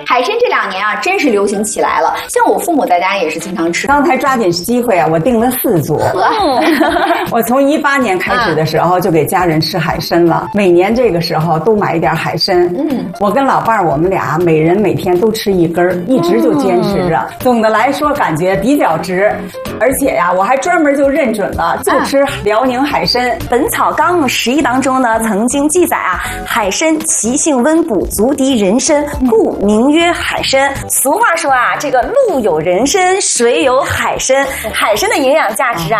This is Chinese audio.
海参这2年啊，真是流行起来了。像我父母在家也是经常吃。 刚才抓紧机会啊，我订了4组。我从18年开始的时候就给家人吃海参了，每年这个时候都买一点海参。我跟老伴儿我们俩每人每天都吃1根，一直就坚持着。总的来说感觉比较值，而且呀，我还专门就认准了，就吃辽宁海参。 《本草纲目11》当中呢，曾经记载啊，海参其性温补，足敌人参，故名曰海参。俗话说啊，这个陆有人参，水有海参。海参的营养价值啊，